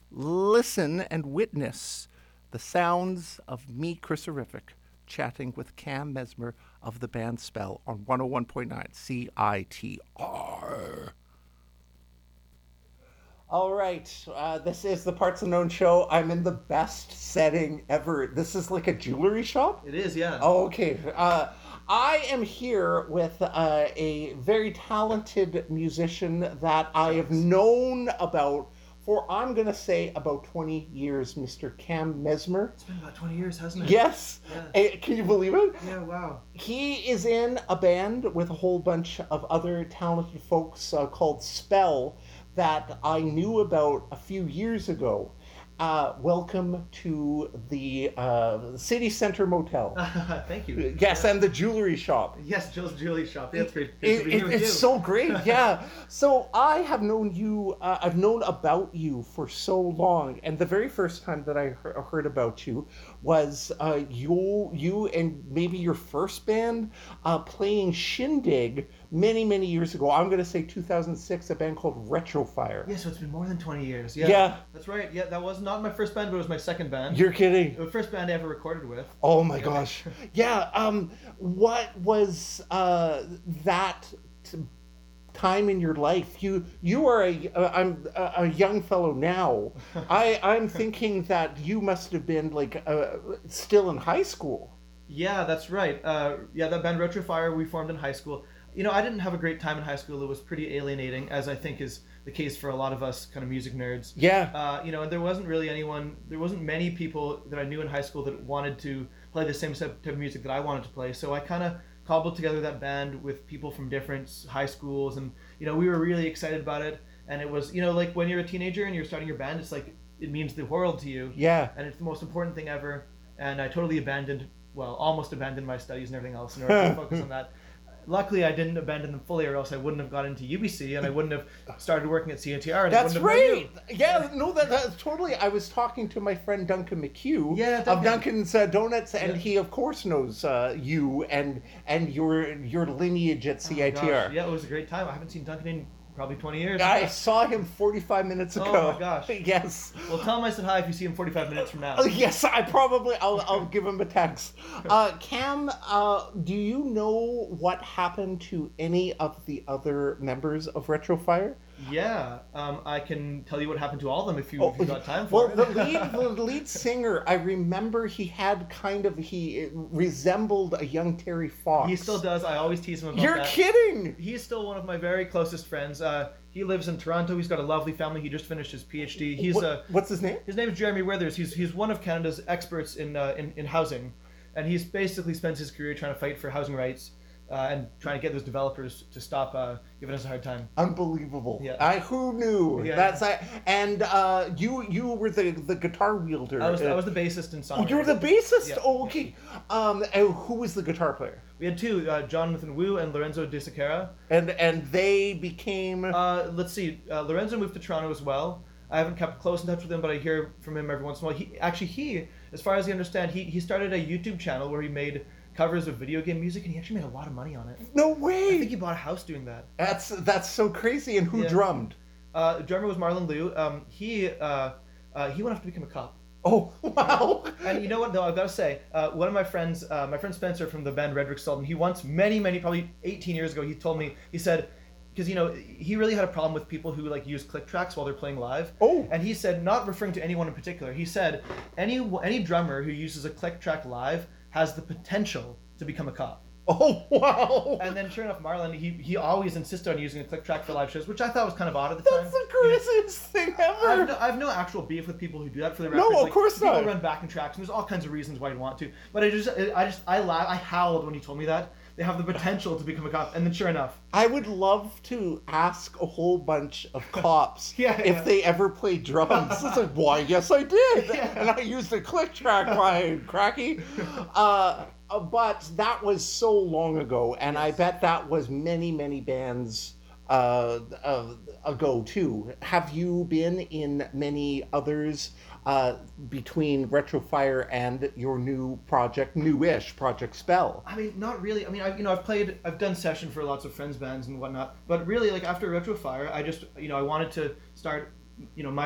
Listen and witness the sounds of me, Chris Horrific, chatting with Cam Mesmer of the band Spell on 101.9 CITR. All right, this is the Parts Unknown show. I'm in the best setting ever. This is like a jewelry shop? It is, yeah. Oh, okay. I am here with a very talented musician that I have known about for, I'm going to say, about 20 years, Mr. Cam Mesmer. It's been about 20 years, hasn't it? Yes. Yeah. Can you believe it? Yeah, wow. He is in a band with a whole bunch of other talented folks called Spell that I knew about a few years ago. Welcome to the City Center Motel. Thank you. Yes, Yeah. and the jewelry shop. Yes, Jill's Jewelry Shop. That's great. Great to be here with It's you. so great, yeah. So I have known you, I've known about you for so long, and the very first time that I heard about you was you and maybe your first band playing Shindig many years ago. I'm going to say 2006, a band called Retrofire. Yeah, so it's been more than 20 years. Yeah. Yeah. That's right. Yeah, that was not my first band, but it was my second band. You're kidding. The first band I ever recorded with. Oh my gosh. Yeah, what was that time in your life? You are I'm a young fellow now. I'm thinking that you must have been like still in high school. Yeah, that's right. Yeah, that band Retrofire we formed in high school. You know, I didn't have a great time in high school. It was pretty alienating, as I think is the case for a lot of us kind of music nerds. Yeah. You know, and there wasn't many people that I knew in high school that wanted to play the same type of music that I wanted to play. So I kind of cobbled together that band with people from different high schools, and you know, we were really excited about it. And it was, you know, like when you're a teenager and you're starting your band, it's like it means the world to you. Yeah. And it's the most important thing ever. And I totally almost abandoned my studies and everything else in order to focus on that. Luckily, I didn't abandon them fully, or else I wouldn't have got into UBC, and I wouldn't have started working at CNTR. And That's I wouldn't have right. Yeah, no, that's totally. I was talking to my friend Duncan McHugh Yeah, of Duncan. Duncan's Donuts, and Yeah. he, of course, knows you and your lineage at Oh, CITR. gosh. Yeah, it was a great time. I haven't seen Duncan in probably 20 years. I saw him 45 minutes ago. Oh my gosh. Yes. Well, tell him I said hi if you see him 45 minutes from now. Yes, I'll give him a text. Cam, do you know what happened to any of the other members of Retrofire? Yeah, I can tell you what happened to all of them if you got time Well, for the lead singer, I remember he resembled a young Terry Fox. He still does. I always tease him about You're that. kidding! He's still one of my very closest friends. He lives in Toronto. He's got a lovely family. He just finished his PhD. What's his name? His name is Jeremy Withers. He's one of Canada's experts in housing, and he's basically spends his career trying to fight for housing rights and trying to get those developers to stop giving us a hard time. Unbelievable. Yeah. Who knew? Yeah. And you were the guitar wielder. I was the bassist and Oh, songwriter. you're the bassist? Yeah. Oh, okay. And who was the guitar player? We had two, Jonathan Wu and Lorenzo De Siqueira. And they became... Let's see. Lorenzo moved to Toronto as well. I haven't kept close in touch with him, but I hear from him every once in a while. He, as far as I understand, he started a YouTube channel where he made covers of video game music, and he actually made a lot of money on it. No I way! think he bought a house doing that. That's so crazy. And who Yeah. drummed? The drummer was Marlon Liu. He went off to become a cop. Oh, wow. And you know what, though, I've got to say, one of my friend Spencer from the band Redrick Sultan, he once, many, probably 18 years ago, he told me, he said, because, you know, he really had a problem with people who, like, use click tracks while they're playing live. Oh. And he said, not referring to anyone in particular, he said, any drummer who uses a click track live has the potential to become a cop. Oh, wow. And then, sure enough, Marlon, he always insisted on using a click track for live shows, which I thought was kind of odd at the time. That's the craziest thing ever. I have no actual beef with people who do that for the No, record. of course people not. run backing tracks, and there's all kinds of reasons why you'd want to. But I howled when he told me that. They have the potential to become a cop, and then sure enough. I would love to ask a whole bunch of cops Yeah, if yeah. they ever played drums. It's like, why, yes, I did. Yeah. And I used a click track by Cracky. But that was so long ago, and I bet that was many bands ago too. Have you been in many others between Retrofire and your new project, newish Project Spell? I mean, not really. I mean, I've done session for lots of friends' bands and whatnot. But really, like after Retrofire, I just, I wanted to start, my